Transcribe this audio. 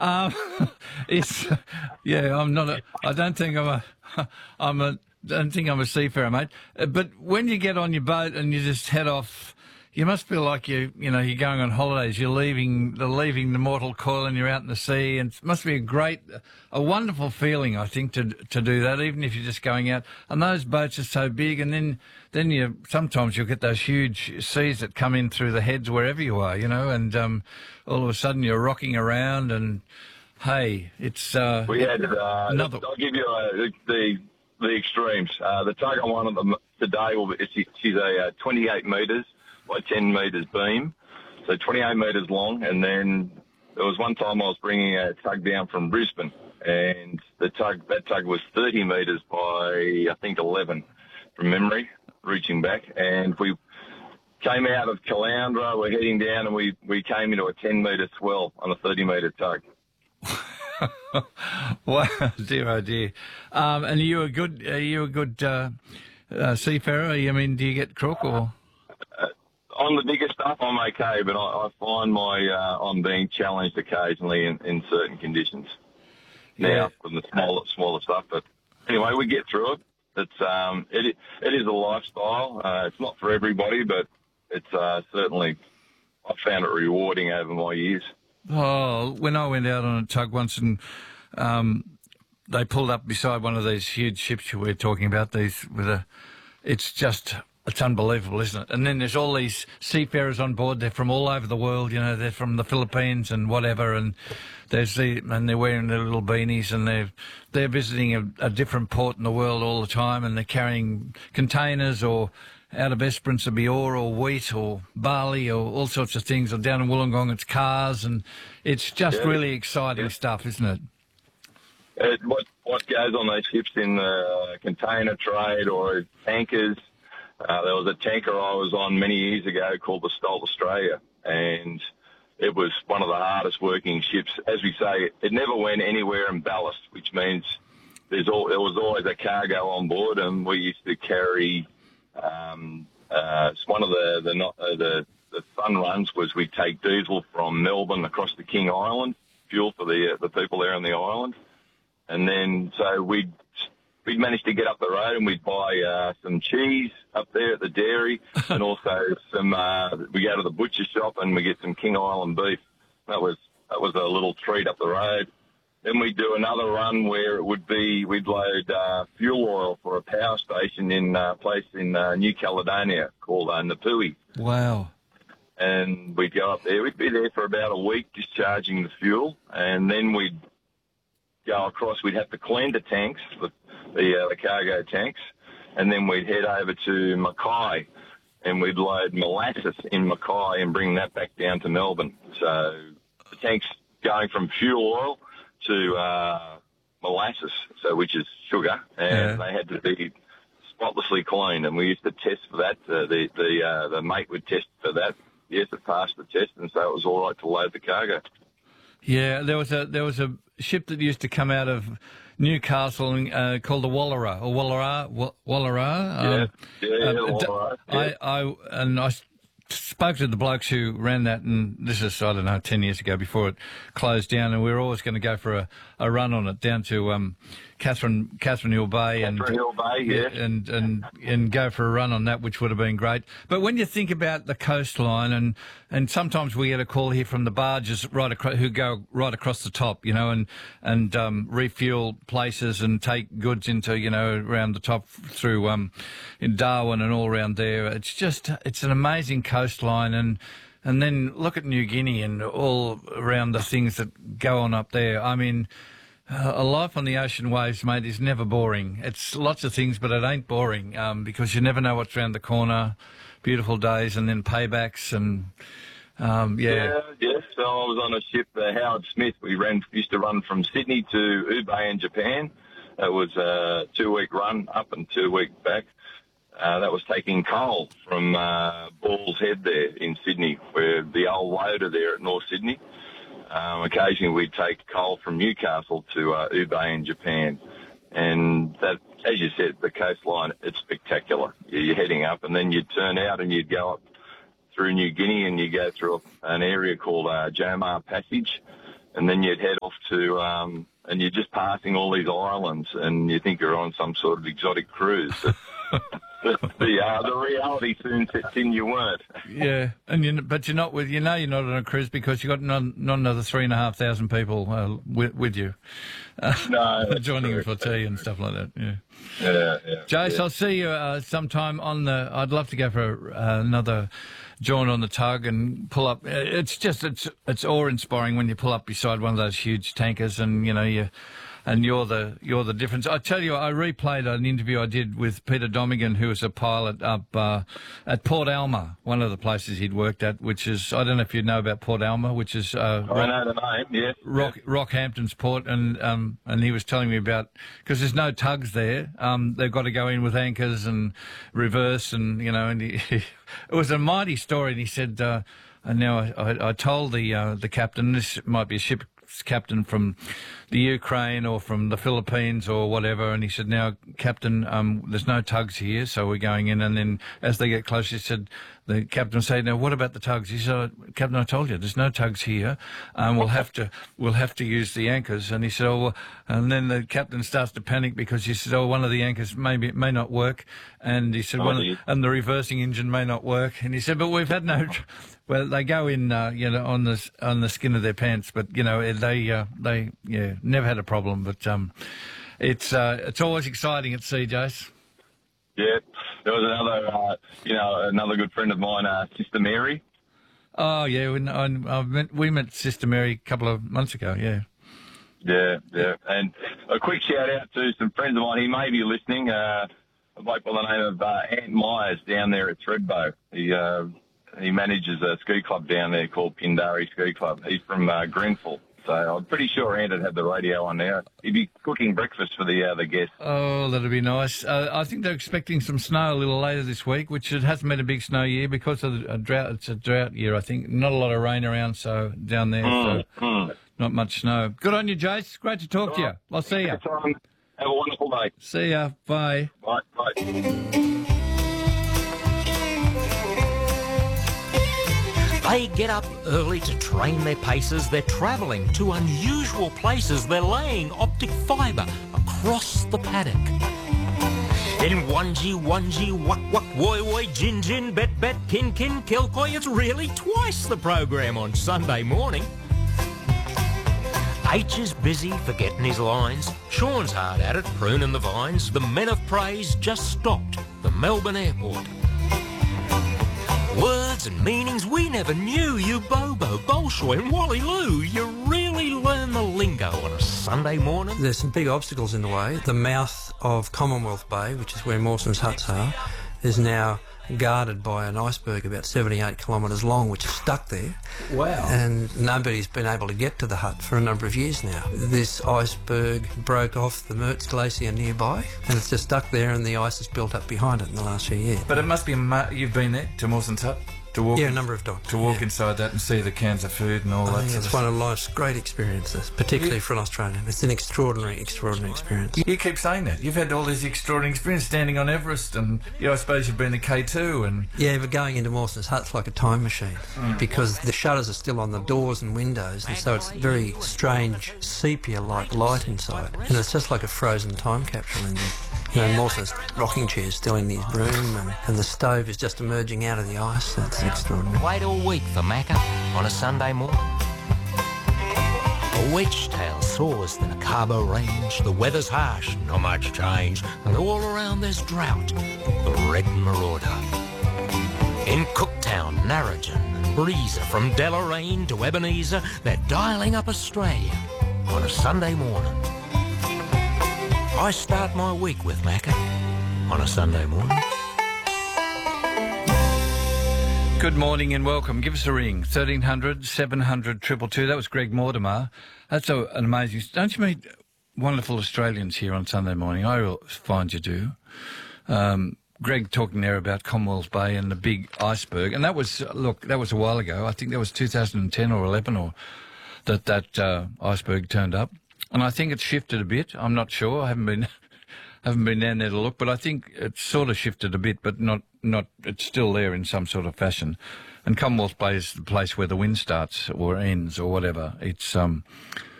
Um, it's yeah. I'm not a. I don't think I'm a. I'm a. Don't think I'm a seafarer, mate. But when you get on your boat and you just head off, you must feel like you're going on holidays. You're leaving the mortal coil and you're out in the sea, and it must be a wonderful feeling, I think, to do that, even if you're just going out. And those boats are so big, and then sometimes you'll get those huge seas that come in through the heads wherever you are, and all of a sudden you're rocking around, and hey, it's We had another. I'll give you the extremes. The tug on one of them today she's a 28 metres by 10 metres beam, so 28 metres long. And then there was one time I was bringing a tug down from Brisbane, and that tug was 30 metres by I think 11 from memory, reaching back, and we came out of Caloundra, we're heading down, and we came into a 10-metre swell on a 30-metre tug. Wow, dear, oh dear. And are you a good seafarer? I mean, do you get crook or? On the bigger stuff, I'm okay, but I find I'm being challenged occasionally in certain conditions. Yeah. Now from the smaller stuff, but anyway, we get through it. It is a lifestyle. It's not for everybody, but it's certainly I found it rewarding over my years. Oh, when I went out on a tug once and they pulled up beside one of these huge ships we're talking about, it's unbelievable, isn't it? And then there's all these seafarers on board. They're from all over the world, they're from the Philippines and whatever, and and they're wearing their little beanies, and they're visiting a different port in the world all the time, and they're carrying containers or out of Esperance it'll be ore or wheat or barley or all sorts of things, or down in Wollongong it's cars, and it's just really exciting stuff, isn't it? What goes on those ships in the container trade or tankers, there was a tanker I was on many years ago called the Stolt Australia, and it was one of the hardest working ships. As we say, it never went anywhere in ballast, which means there was always a cargo on board, and we used to carry one of the fun runs was we'd take diesel from Melbourne across to King Island, fuel for the people there on the island, and then so we'd manage to get up the road and we'd buy some cheese up there at the dairy, and also we go to the butcher shop and we get some King Island beef. That was a little treat up the road. Then we'd do another run where it would be we'd load fuel oil for a power station in a place in New Caledonia called Napui. Wow. And we'd go up there. We'd be there for about a week discharging the fuel, and then we'd go across. We'd have to clean the tanks, the cargo tanks, and then we'd head over to Mackay, and we'd load molasses in Mackay and bring that back down to Melbourne. So the tanks going from fuel oil to molasses, which is sugar, and they had to be spotlessly clean. And we used to test for that. The mate would test for that. Yes, it passed the test, and so it was all right to load the cargo. Yeah, there was a ship that used to come out of Newcastle called the Wallara or Wallara. Wallara. I spoke to the blokes who ran that, and this is, I don't know, 10 years ago before it closed down, and we were always going to go for a run on it down to Catherine Hill Bay and go for a run on that, which would have been great. But when you think about the coastline, and sometimes we get a call here from the barges who go right across the top, and refuel places and take goods into, around the top through in Darwin and all around there. It's an amazing coastline, and then look at New Guinea and all around the things that go on up there. I mean, a life on the ocean waves, mate, is never boring. It's lots of things, but it ain't boring because you never know what's around the corner. Beautiful days and then paybacks and, Yes. So I was on a ship, Howard Smith. We used to run from Sydney to Ube in Japan. It was a 2-week run up and 2 weeks back. That was taking coal from Ball's Head there in Sydney, where the old loader there at North Sydney. Occasionally we'd take coal from Newcastle to Ube in Japan. And that, as you said, the coastline, it's spectacular. You're heading up, and then you'd turn out and you'd go up through New Guinea, and you go through an area called Jomar Passage, and then you'd head off to, and you're just passing all these islands, and you think you're on some sort of exotic cruise. The reality soon sets in. You weren't. Yeah, but you're not you're not on a cruise because you got not another 3,500 people with you. No, joining you for tea and stuff like that. Yeah. Yeah. Jace, I'll see you sometime on the. I'd love to go for another jaunt on the tug and pull up. It's awe-inspiring when you pull up beside one of those huge tankers, and you're the difference. I tell you, I replayed an interview I did with Peter Domigan, who was a pilot up at Port Alma, one of the places he'd worked at, which is, I don't know if you know about Port Alma, which is I know the name, yes. Rockhampton's port, and he was telling me about, because there's no tugs there, they've got to go in with anchors and reverse, and it was a mighty story. And he said, and now I told the captain, this might be a ship captain from the Ukraine or from the Philippines or whatever, and he said, now, Captain, there's no tugs here, so we're going in. And then as they get closer, he said, the captain said, now, what about the tugs? He said, Captain, I told you, there's no tugs here. We'll have to use the anchors. And he said, well, and then the captain starts to panic because he said, one of the anchors may not work. And he said, and the reversing engine may not work. And he said, but we've had no. Well, they go in, on the skin of their pants, but they never had a problem. But it's always exciting at sea, Jace. Yeah, there was another good friend of mine, Sister Mary. Oh yeah, we met Sister Mary a couple of months ago. Yeah. Yeah, and a quick shout out to some friends of mine. He may be listening. A bloke by the name of Ant Myers down there at Thredbo. He manages a ski club down there called Pindari Ski Club. He's from Grenfell. So I'm pretty sure Ant would have the radio on now. He'd be cooking breakfast for the guests. Oh, that'd be nice. I think they're expecting some snow a little later this week, which it hasn't been a big snow year because of a drought. It's a drought year, I think. Not a lot of rain around, so down there, not much snow. Good on you, Jace. Great to talk to you. I'll see you. Have a wonderful day. See ya. Bye. Bye. They get up early to train their paces. They're travelling to unusual places. They're laying optic fibre across the paddock. In onesie, wuck, woi, gin, bet, kin, kilcoy. It's really twice the program on Sunday morning. H is busy forgetting his lines. Sean's hard at it, pruning the vines. The men of praise just stopped the Melbourne airport. Words and meanings we never knew. You Bobo, Bolshoi and Wally Lou. You really learn the lingo on a Sunday morning. There's some big obstacles in the way. The mouth of Commonwealth Bay, which is where Mawson's huts are, is now guarded by an iceberg about 78 kilometres long, which is stuck there. Wow. And nobody's been able to get to the hut for a number of years now. This iceberg broke off the Mertz Glacier nearby, and it's just stuck there, and the ice has built up behind it in the last few years. But it must be, you've been there to Mawson's hut? To walk, yeah, a number of times. To walk inside that and see the cans of food and all that. It's one of life's great experiences, particularly for an Australian. It's an extraordinary experience. You keep saying that. You've had all this extraordinary experience standing on Everest, and I suppose you've been to K2 and... Yeah, but going into Mawson's hut's like a time machine because the shutters are still on the doors and windows, and so it's very strange sepia-like light inside, and it's just like a frozen time capsule in there. Mawson's rocking chair's still in his room, and the stove is just emerging out of the ice. That's extraordinary. Wait all week for Macca on a Sunday morning. A wedge-tail soars the Nakabo Range. The weather's harsh, not much change, and all around there's drought. The Red Marauder. In Cooktown, Narrogin and Breezer, from Deloraine to Ebenezer, they're dialing up Australia on a Sunday morning. I start my week with Macca on a Sunday morning. Good morning and welcome. Give us a ring, 1300 700 222. That was Greg Mortimer. That's an amazing... Don't you meet wonderful Australians here on Sunday morning? I find you do. Greg talking there about Commonwealth Bay and the big iceberg. And that was a while ago. I think that was 2010 or 11 or that iceberg turned up. And I think it's shifted a bit. I'm not sure. I haven't been down there to look, but I think it's sort of shifted a bit, but not. It's still there in some sort of fashion. And Commonwealth Bay is the place where the wind starts or ends or whatever. It's